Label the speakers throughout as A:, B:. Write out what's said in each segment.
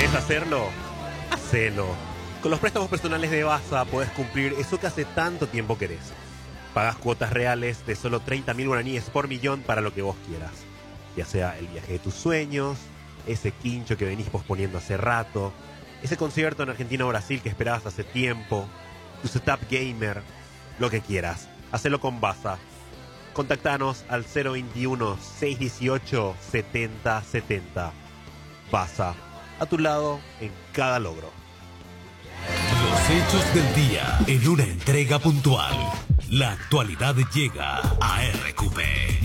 A: ¿Querés hacerlo? Hacelo. Con los préstamos personales de Basa podés cumplir eso que hace tanto tiempo querés. Pagás cuotas reales de solo 30.000 guaraníes por millón para lo que vos quieras. Ya sea el viaje de tus sueños, ese quincho que venís posponiendo hace rato, ese concierto en Argentina o Brasil que esperabas hace tiempo, tu setup gamer, lo que quieras. Hacelo con Basa. Contactanos al 021-618-7070. Basa, a tu lado en cada logro.
B: Los hechos del día en una entrega puntual. La actualidad llega a RQP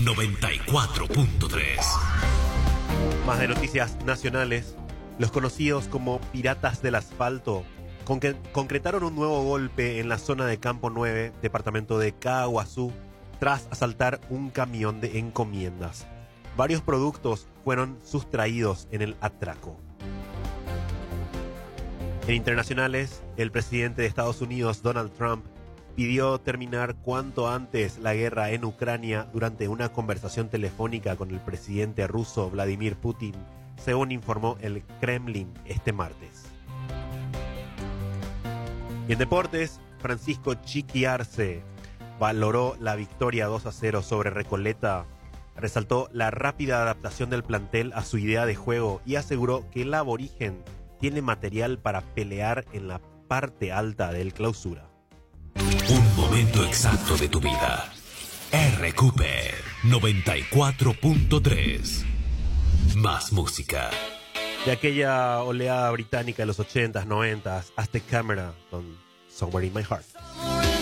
B: 94.3.
A: Más de noticias nacionales. Los conocidos como Piratas del Asfalto concretaron un nuevo golpe en la zona de Campo 9, departamento de Caaguazú, tras asaltar un camión de encomiendas. Varios productos fueron sustraídos en el atraco. En internacionales, el presidente de Estados Unidos, Donald Trump, pidió terminar cuanto antes la guerra en Ucrania durante una conversación telefónica con el presidente ruso Vladimir Putin, según informó el Kremlin este martes. Y en deportes, Francisco Chiqui Arce valoró la victoria 2-0 sobre Recoleta, resaltó la rápida adaptación del plantel a su idea de juego y aseguró que el aborigen tiene material para pelear en la parte alta del Clausura.
B: Un momento exacto de tu vida. RQP 94.3. Más música.
A: De aquella oleada británica de los 80s, 90s, Aztec Camera con Somewhere in My Heart.